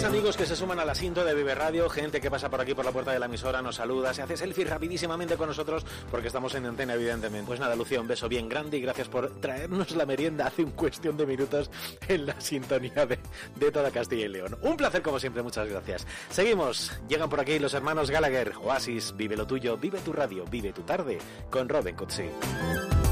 amigos que se suman al asiento de Vive Radio, gente que pasa por aquí por la puerta de la emisora, nos saluda, se hace selfie rapidísimamente con nosotros porque estamos en antena, evidentemente. Pues nada, Lucía, un beso bien grande y gracias por traernos la merienda hace un cuestión de minutos en la sintonía de toda Castilla y León. Un placer como siempre, muchas gracias. Seguimos, llegan por aquí los hermanos Gallagher, Oasis, vive lo tuyo, vive tu radio, vive tu tarde, con Robin Cutsi.